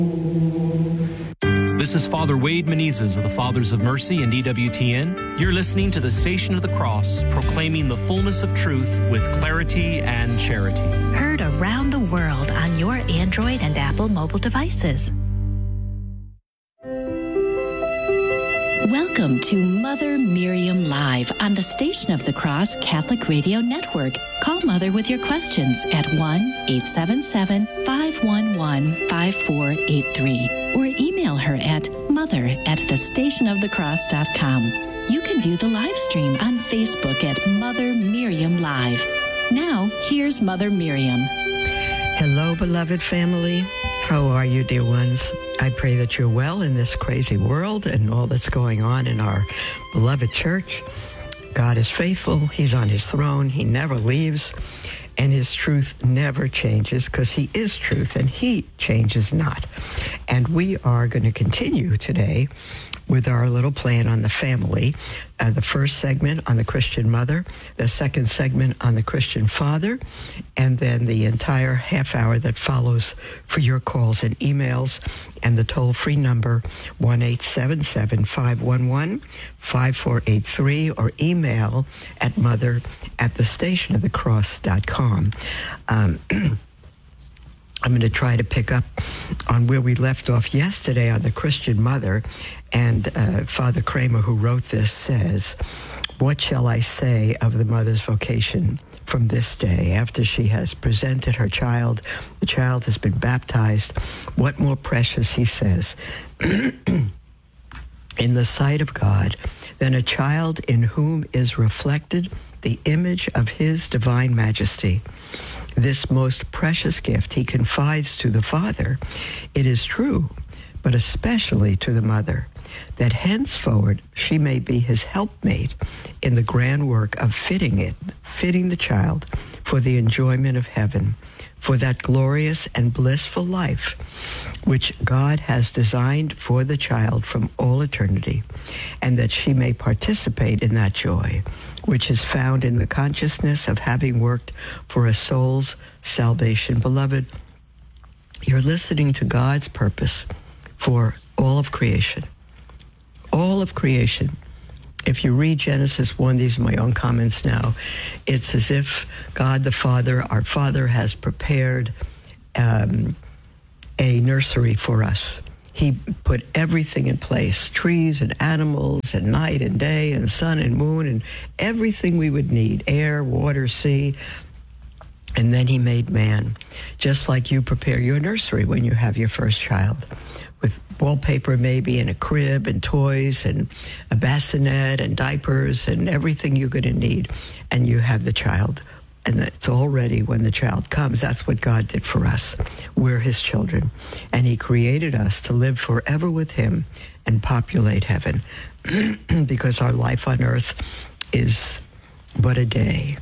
This is Father Wade Menezes of the Fathers of Mercy and EWTN. You're listening to the Station of the Cross, proclaiming the fullness of truth with clarity and charity. Heard around the world on your Android and Apple mobile devices. Welcome to Mother Miriam Live on the Station of the Cross Catholic Radio Network. Call Mother with your questions at 1-877-511-5483 or email her at mother@thestationofthecross.com. You can view the live stream on Facebook at Mother Miriam Live. Now, here's Mother Miriam. Hello, beloved family. How are you, dear ones? I pray that you're well in this crazy world and all that's going on in our beloved church. God is faithful. He's on his throne. He never leaves. And his truth never changes because he is truth and he changes not. And we are going to continue today with our little plan on the family. The first segment on the Christian mother, the second segment on the Christian father, and then the entire half hour that follows for your calls and emails, and the toll-free number 1-877-511-5483 or email at mother@thestationofthecross.com. I'm going to try to pick up on where we left off yesterday on the Christian mother. And Father Kramer, who wrote this, says, "What shall I say of the mother's vocation from this day? After she has presented her child, the child has been baptized. What more precious," he says, "in the sight of God than a child in whom is reflected the image of his divine majesty? This most precious gift he confides to the Father. It is true, but especially to the mother, that henceforward she may be his helpmate in the grand work of fitting the child for the enjoyment of heaven, for that glorious and blissful life which God has designed for the child from all eternity, and that she may participate in that joy, which is found in the consciousness of having worked for a soul's salvation." Beloved, you're listening to God's purpose for all of creation. All of creation. If you read Genesis 1, these are my own comments now, it's as if God the Father, our Father, has prepared a nursery for us. He put everything in place, trees and animals and night and day and sun and moon and everything we would need, air, water, sea. And then he made man, just like you prepare your nursery when you have your first child, with wallpaper maybe and a crib and toys and a bassinet and diapers and everything you're going to need. And you have the child. And it's all ready when the child comes. That's what God did for us. We're his children. And he created us to live forever with him and populate heaven because our life on earth is but a day.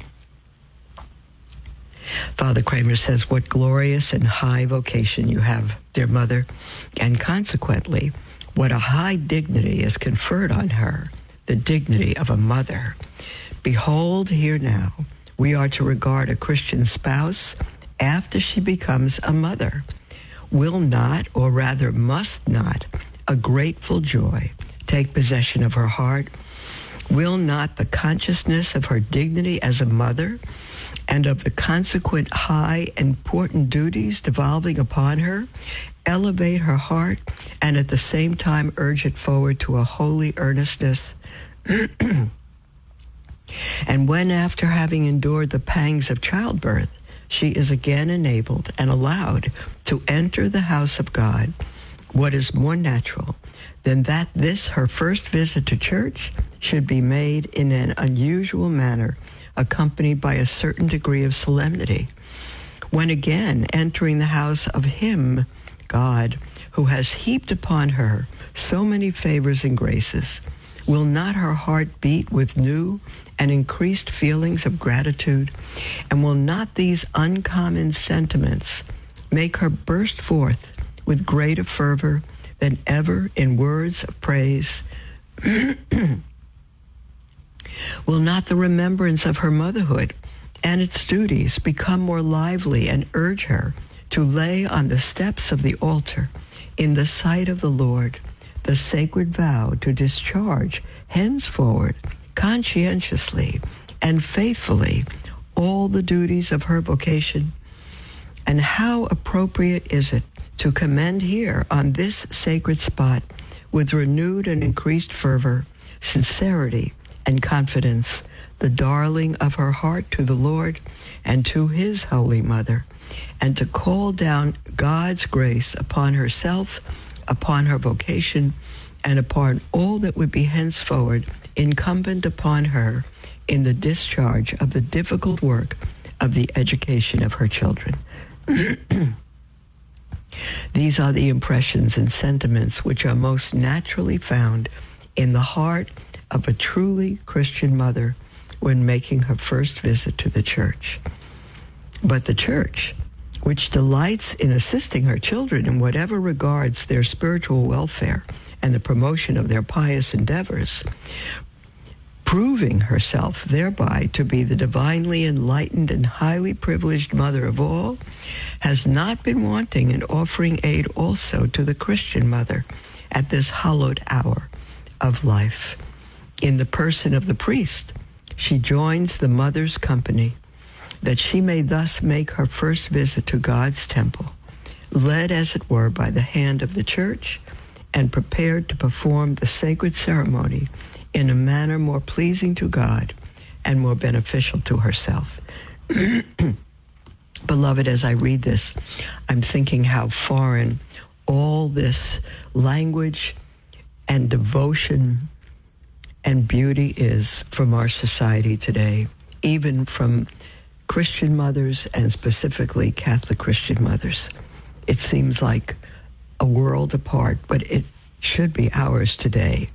Father Kramer says, "What glorious and high vocation you have, dear mother, and consequently, what a high dignity is conferred on her, the dignity of a mother. Behold, here now, we are to regard a Christian spouse after she becomes a mother. Will not, or rather must not, a grateful joy take possession of her heart? Will not the consciousness of her dignity as a mother and of the consequent high important duties devolving upon her elevate her heart and at the same time urge it forward to a holy earnestness? And when, after having endured the pangs of childbirth, she is again enabled and allowed to enter the house of God, what is more natural than that this, her first visit to church, should be made in an unusual manner, accompanied by a certain degree of solemnity? When again entering the house of him, God, who has heaped upon her so many favors and graces, will not her heart beat with new and increased feelings of gratitude? And will not these uncommon sentiments make her burst forth with greater fervor than ever in words of praise? Will not the remembrance of her motherhood and its duties become more lively and urge her to lay on the steps of the altar in the sight of the Lord the sacred vow to discharge henceforward conscientiously and faithfully all the duties of her vocation? And how appropriate is it to commend here on this sacred spot with renewed and increased fervor, sincerity, and confidence, the darling of her heart to the Lord and to his Holy Mother, and to call down God's grace upon herself, upon her vocation, and upon all that would be henceforward incumbent upon her in the discharge of the difficult work of the education of her children. These are the impressions and sentiments which are most naturally found in the heart of a truly Christian mother when making her first visit to the church. But the church, which delights in assisting her children in whatever regards their spiritual welfare and the promotion of their pious endeavors, proving herself thereby to be the divinely enlightened and highly privileged mother of all, has not been wanting in offering aid also to the Christian mother at this hallowed hour of life. In the person of the priest, she joins the mother's company, that she may thus make her first visit to God's temple, led as it were by the hand of the church, and prepared to perform the sacred ceremony in a manner more pleasing to God and more beneficial to herself. Beloved, as I read this, I'm thinking how foreign all this language and devotion and beauty is from our society today, even from Christian mothers and specifically Catholic Christian mothers. It seems like a world apart, but it should be ours today.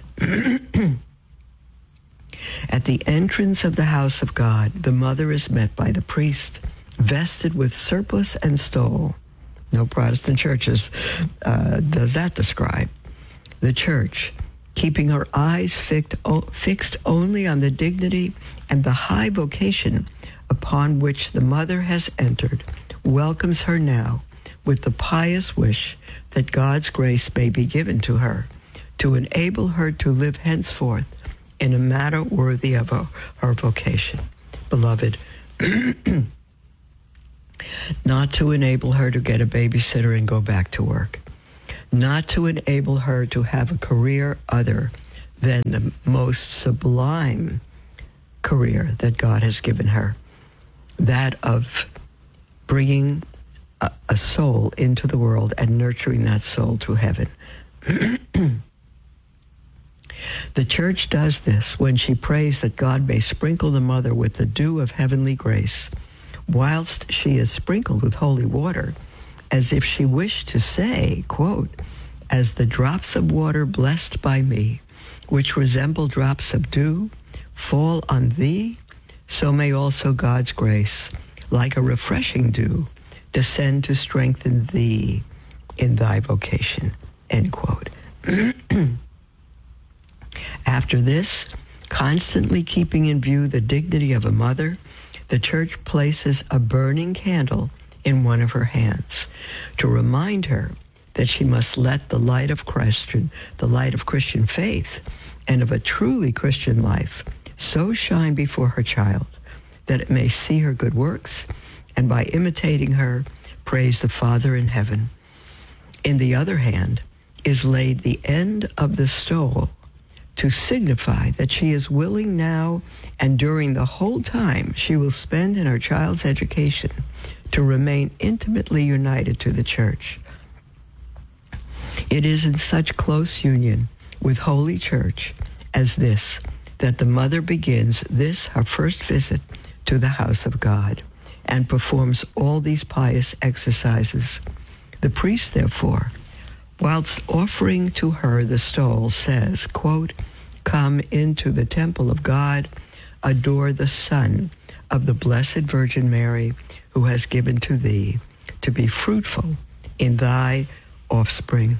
At the entrance of the house of God, the mother is met by the priest, vested with surplice and stole. No Protestant churches does that describe. The church, keeping her eyes fixed only on the dignity and the high vocation upon which the mother has entered, welcomes her now with the pious wish that God's grace may be given to her, to enable her to live henceforth in a manner worthy of her vocation. Beloved, not to enable her to get a babysitter and go back to work, not to enable her to have a career other than the most sublime career that God has given her, that of bringing a soul into the world and nurturing that soul to heaven. The church does this when she prays that God may sprinkle the mother with the dew of heavenly grace, whilst she is sprinkled with holy water, as if she wished to say, quote, "As the drops of water blessed by me, which resemble drops of dew, fall on thee, so may also God's grace, like a refreshing dew, descend to strengthen thee in thy vocation," end quote. After this, constantly keeping in view the dignity of a mother, the church places a burning candle in one of her hands to remind her that she must let the light of Christian faith and of a truly Christian life so shine before her child that it may see her good works and by imitating her praise the Father in heaven. In the other hand is laid the end of the stole to signify that she is willing now and during the whole time she will spend in her child's education to remain intimately united to the church. It is in such close union with Holy Church as this that the mother begins this, her first visit to the house of God, and performs all these pious exercises. The priest, therefore, whilst offering to her the stole, says, quote, "Come into the temple of God, adore the Son of the Blessed Virgin Mary, who has given to thee, to be fruitful in thy offspring."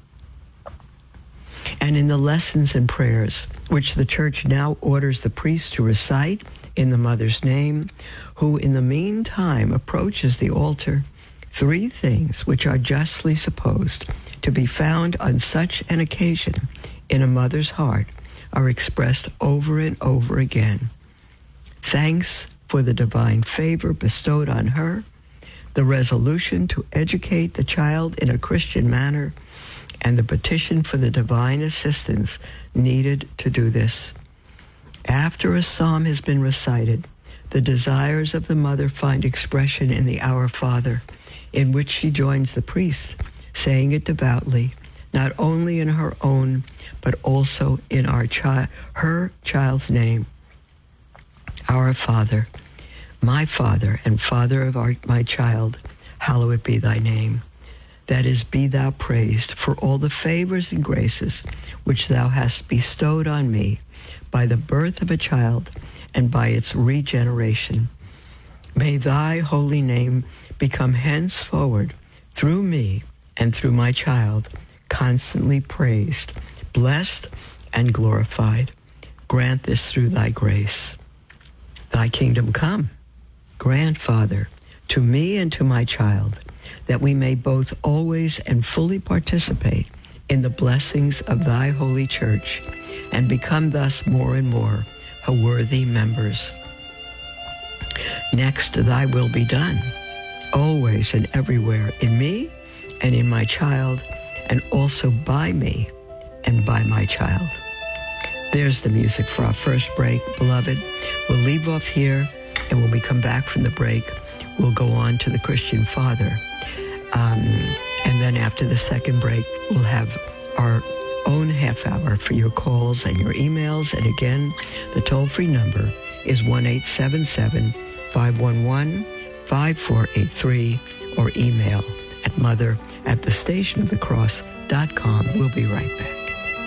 And in the lessons and prayers, which the church now orders the priest to recite in the mother's name, who in the meantime approaches the altar, three things which are justly supposed to be found on such an occasion in a mother's heart are expressed over and over again. Thanks for the divine favor bestowed on her, the resolution to educate the child in a Christian manner, and the petition for the divine assistance needed to do this. After a psalm has been recited, the desires of the mother find expression in the Our Father, in which she joins the priest, saying it devoutly, not only in her own, but also in her child's name. Our Father, my Father and Father of my child, hallowed be thy name. That is, be thou praised for all the favors and graces which thou hast bestowed on me by the birth of a child and by its regeneration. May thy holy name become henceforward, through me and through my child, constantly praised, blessed, and glorified. Grant this through thy grace. Thy kingdom come. Grant, Father, to me and to my child, that we may both always and fully participate in the blessings of thy holy church, and become thus more and more her worthy members. Next, thy will be done, always and everywhere, in me and in my child, and also by me and by my child. There's the music for our first break, beloved. We'll leave off here, and when we come back from the break, we'll go on to the Christian Father. And then after the second break, we'll have our own half hour for your calls and your emails. And again, the toll-free number is 1-877-511-5483, or email at mother@thestationofthecross.com. We'll be right back.